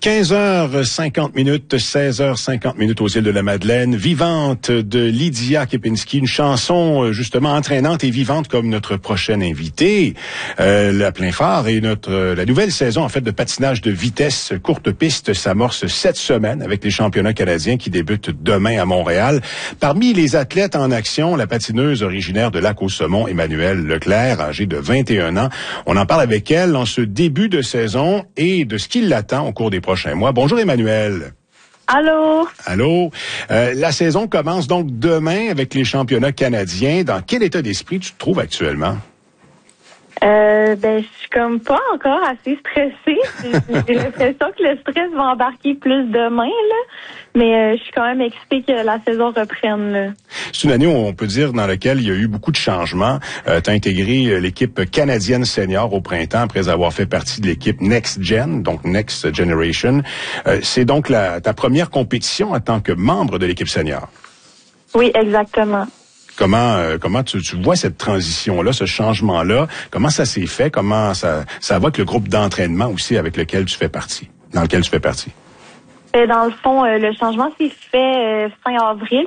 15h50, 16h50 aux îles de la Madeleine. Vivante de Lydia Kepinski, une chanson justement entraînante et vivante comme notre prochaine invitée. La plein phare et la nouvelle saison en fait de patinage de vitesse courte piste s'amorce cette semaine avec les championnats canadiens qui débutent demain à Montréal. Parmi les athlètes en action, la patineuse originaire de Lac-aux-Saumons, Emmanuelle Leclerc, âgée de 21 ans. On en parle avec elle en ce début de saison et de ce qui l'attend au cours des prochains mois. Bonjour Emmanuelle. Allô? Allô. La saison commence donc demain avec les championnats canadiens. Dans quel état d'esprit tu te trouves actuellement? Je suis comme pas encore assez stressée. J'ai l'impression que le stress va embarquer plus demain, là. Mais je suis quand même excitée que la saison reprenne, là. C'est une année, on peut dire, dans laquelle il y a eu beaucoup de changements. Tu as intégré l'équipe canadienne senior au printemps après avoir fait partie de l'équipe Next Gen, donc Next Generation. C'est donc ta première compétition en tant que membre de l'équipe senior. Oui, exactement. Comment tu vois cette transition-là, ce changement-là? Comment ça s'est fait? Comment ça va avec le groupe d'entraînement aussi avec lequel tu fais partie, dans lequel tu fais partie? Dans le fond, le changement s'est fait fin avril.